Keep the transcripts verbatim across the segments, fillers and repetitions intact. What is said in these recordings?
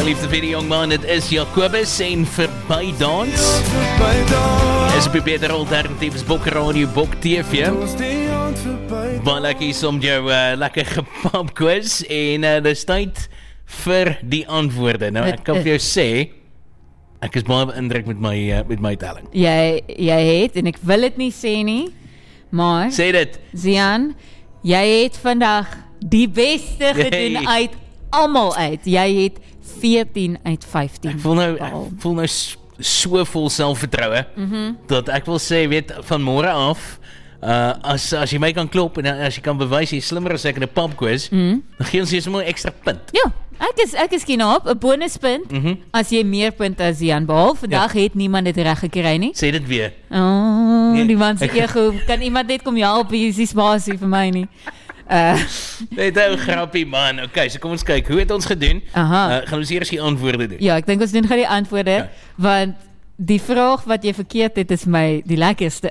Baie liefde vir die jongman, dit is Jacobus en Verbydans. Is op die beter alternatiefs Bok Radio, Bok T V. Baie lekker is om jou uh, lekker gepopquiz en uh, dis tyd vir die antwoorde. Nou ek kan vir jou sê, ek is baie beïndruk met my uh, met my telling. Jy jy het en ek wil dit nie sê nie, maar sê dit. Zian, jy het vandag die beste gedoen Yay. uit almal uit. Jy het veertien uit vyftien. Ek voel nou ek voel nou so vol selfvertroue mm-hmm. dat ek wil sê, weet, van môre af Uh, as, as jy my kan klop en as jy kan bewys jy is slimmer as ek in 'n popquiz, mm. dan gee ons jy sommer 'n ekstra punt. Ja, ek is ek is knaap, 'n bonuspunt mm-hmm. as jy meer punte as Jan behaal. Vandag ja. het niemand dit reg gekry nie. Sê dit weer. Oh, nee. Die man se ego, kan iemand net kom help, hier is die spasie vir my nie. Uh, Net 'n grappie man. Okay, so kom ons kyk, hoe het ons gedoen? Aha. Uh, gaan ons eers die antwoorde doen. Ja, ek dink ons doen gou die antwoorde, ja. want die vraag wat jy verkeerd het is my die lekkerste.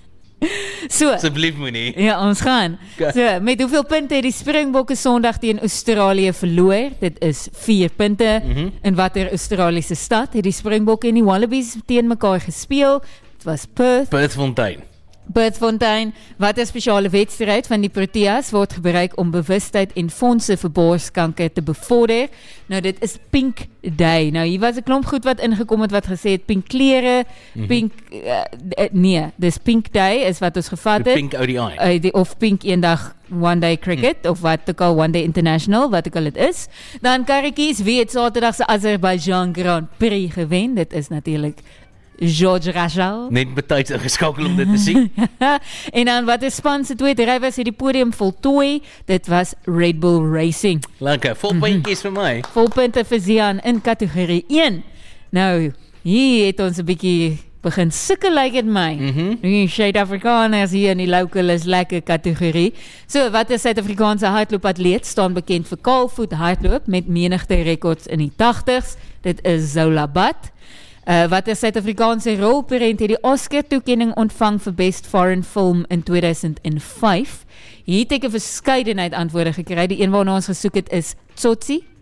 So, asseblief moenie. Ja, ons gaan. Okay. So, met hoeveel punte het die Springbokke Sondag teen Australië verloor? Dit is vier punte. Mm-hmm. In watter Australiese stad het die Springbokke en die Wallabies teen mekaar gespeel? Dit was Perth. Perthfontein. Perthfontein, wat 'n spesiale wedstryd van die Proteas word gebruik om bewustheid en fondse vir borskanker te bevorder. Nou dit is Pink Day. Nou hier was 'n klomp goed wat ingekom het wat gesê het pink klere, mm-hmm. pink uh, nee, dis Pink Day is wat ons gevat het. Pink O D I. Uh, die, of pink eendag One Day Cricket mm. of wat ook al One Day International, wat ook al dit is. Dan karretjies, wie het Saterdag se Azerbaijan Grand Prix gewen? Dit is natuurlik George Russell. Net betyds ingeskakel om dit te sien. En dan wat is span se twee drywers het die podium voltooi? Dit was Red Bull Racing. Lekker, vol puntjies vir my. Vol punte vir Zian in kategorie een. Nou, hier het ons 'n bietjie begin sukkel lyk dit my. Mhm. Die Suid-Afrikaners hier in die local is lekker kategorie. So, wat is Suid-Afrikaanse hardloopatleet staan bekend vir kaalvoet hardloop met menigte rekords in die tagtigs? Dit is Zola Butt. Uh, wat is Suid-Afrikaanse rolprent het die Oscar-toekenning ontvang vir Best Foreign Film in twee duisend vyf. Hier het ek 'n verskeidenheid antwoorde gekry. Die een waarna ons gesoek het is Tsotsi